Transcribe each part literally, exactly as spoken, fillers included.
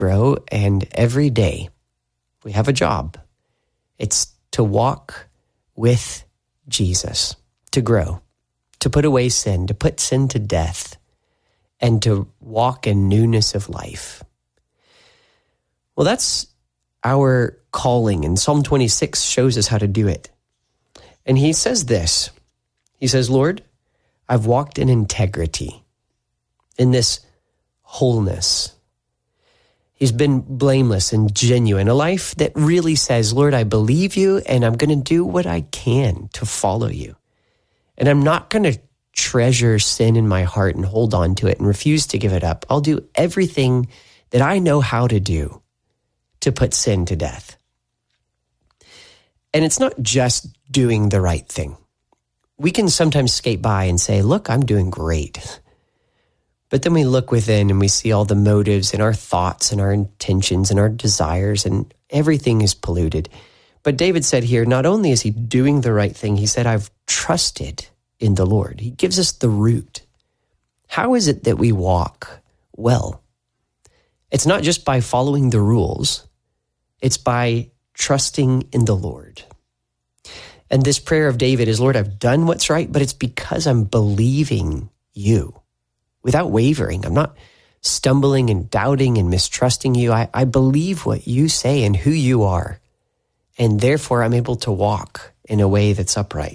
grow, and every day we have a job. It's to walk with Jesus, to grow, to put away sin, to put sin to death, and to walk in newness of life. Well, that's our calling, and Psalm twenty-six shows us how to do it. And he says this, he says, Lord, I've walked in integrity, in this wholeness. He's been blameless and genuine, a life that really says, Lord, I believe you, and I'm going to do what I can to follow you. And I'm not going to treasure sin in my heart and hold on to it and refuse to give it up. I'll do everything that I know how to do to put sin to death. And it's not just doing the right thing. We can sometimes skate by and say, look, I'm doing great. But then we look within and we see all the motives and our thoughts and our intentions and our desires, and everything is polluted. But David said here, not only is he doing the right thing, he said, I've trusted in the Lord. He gives us the root. How is it that we walk well? It's not just by following the rules. It's by trusting in the Lord. And this prayer of David is, Lord, I've done what's right, but it's because I'm believing you without wavering. I'm not stumbling and doubting and mistrusting you. I, I believe what you say and who you are. And therefore, I'm able to walk in a way that's upright.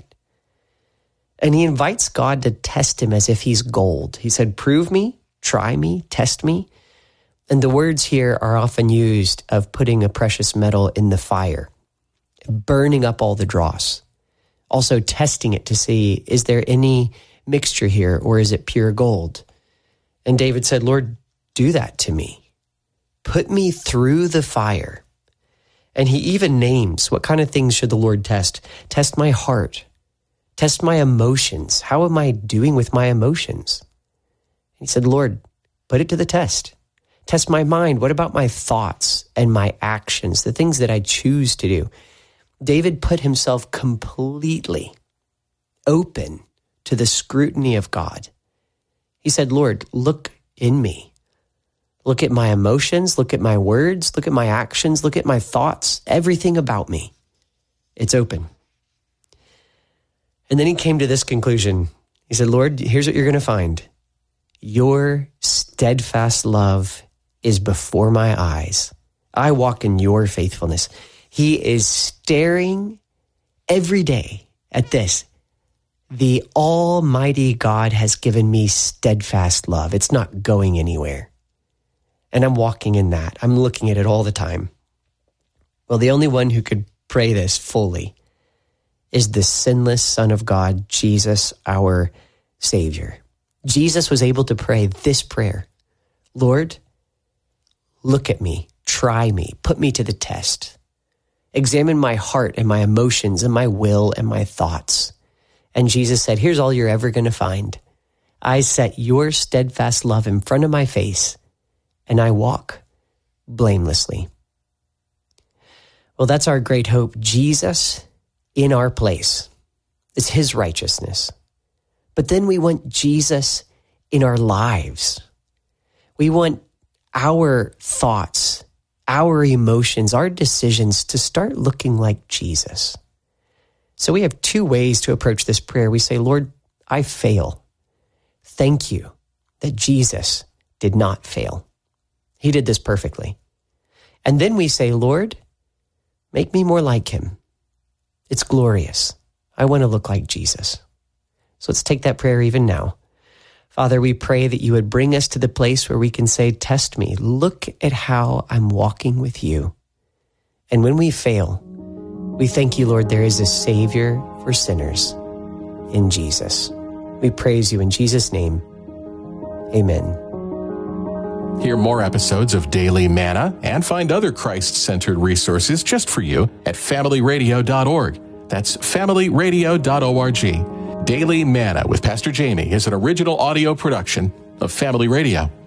And he invites God to test him as if he's gold. He said, prove me, try me, test me. And the words here are often used of putting a precious metal in the fire, burning up all the dross. Also testing it to see, is there any mixture here, or is it pure gold? And David said, Lord, do that to me. Put me through the fire. And he even names what kind of things should the Lord test. Test my heart. Test my emotions. How am I doing with my emotions? He said, Lord, put it to the test. Test my mind. What about my thoughts and my actions, the things that I choose to do? David put himself completely open to the scrutiny of God. He said, Lord, look in me. Look at my emotions. Look at my words. Look at my actions. Look at my thoughts. Everything about me. It's open. And then he came to this conclusion. He said, Lord, here's what you're going to find. Your steadfast love is before my eyes. I walk in your faithfulness. He is staring every day at this. The Almighty God has given me steadfast love. It's not going anywhere. And I'm walking in that. I'm looking at it all the time. Well, the only one who could pray this fully is the sinless Son of God, Jesus, our Savior. Jesus was able to pray this prayer. Lord, look at me, try me, put me to the test. Examine my heart and my emotions and my will and my thoughts. And Jesus said, here's all you're ever going to find. I set your steadfast love in front of my face, and I walk blamelessly. Well, that's our great hope. Jesus in our place is his righteousness. But then we want Jesus in our lives. We want our thoughts, our emotions, our decisions to start looking like Jesus. So we have two ways to approach this prayer. We say, Lord, I fail. Thank you that Jesus did not fail. He did this perfectly. And then we say, Lord, make me more like him. It's glorious. I want to look like Jesus. So let's take that prayer even now. Father, we pray that you would bring us to the place where we can say, test me. Look at how I'm walking with you. And when we fail, we thank you, Lord, there is a Savior for sinners in Jesus. We praise you in Jesus' name. Amen. Hear more episodes of Daily Manna and find other Christ-centered resources just for you at family radio dot org. That's family radio dot org. Daily Manna with Pastor Jamie is an original audio production of Family Radio.